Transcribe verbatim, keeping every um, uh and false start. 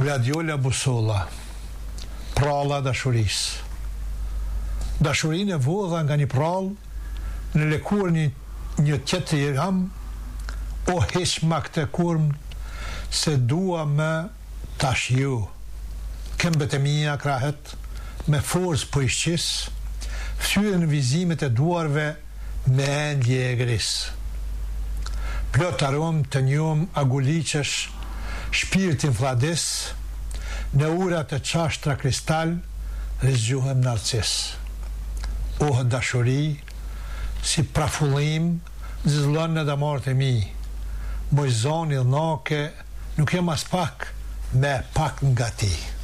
Gladiola Bussolla, pralla dashurisë. Dashurinë e vodha nga një prallë, në lëkur një, një tjetër i ram, o hisma këtë kurm, se dua me tash ju. Këmbët e mia krahet, me forcë po i shqis, ftyre në vizimet e duarve me endje e gris. Plot arom të njom aguliqesh, shpirtin vladis, në urat e qashtra kristal, rizgjuhem narcis. Oh, dashuri, si prafullim, zëllon në damart e mi, moj zoni dhënake, nuk jem as pak, me pak nga ti.